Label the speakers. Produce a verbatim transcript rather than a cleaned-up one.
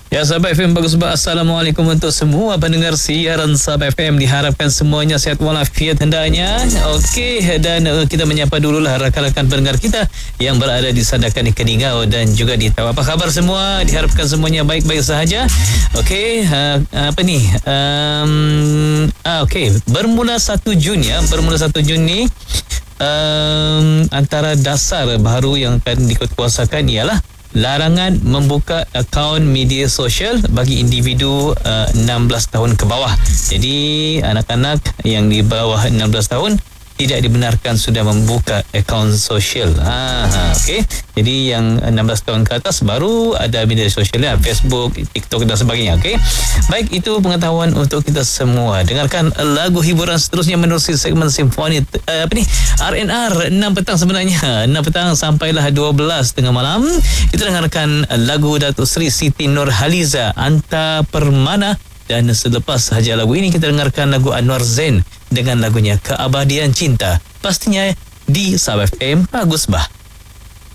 Speaker 1: Ya, sahabat F M bagus bah. Assalamualaikum untuk semua pendengar siaran sahabat F M. Diharapkan semuanya sihat walafiat hendaknya. Okey, dan uh, kita menyapa dululah rakan-rakan pendengar kita yang berada di Sandakan di Keningau dan juga di Tawau. Apa khabar semua? Diharapkan semuanya baik-baik sahaja. Okey, uh, apa ni? Um, ah, Okey, bermula satu Jun ya. Bermula satu Jun ni um, antara dasar baru yang akan dikuatkuasakan ialah larangan membuka akaun media sosial bagi individu uh, enam belas tahun ke bawah. Jadi anak-anak yang di bawah enam belas tahun tidak dibenarkan sudah membuka akaun sosial. Ha, okey. Jadi yang enam belas tahun ke atas baru ada media sosial, ya, Facebook, TikTok dan sebagainya. Okey. Baik, itu pengetahuan untuk kita semua. Dengarkan lagu hiburan seterusnya menerusi segmen simfoni uh, apa ni? R and R enam petang sebenarnya. enam petang sampailah dua belas tengah malam. Kita dengarkan lagu Datuk Seri Siti Nurhaliza, Anta Permana. Dan selepas sahaja lagu ini kita dengarkan lagu Anwar Zain dengan lagunya Keabadian Cinta. Pastinya di Sabah F M Bagus Bah.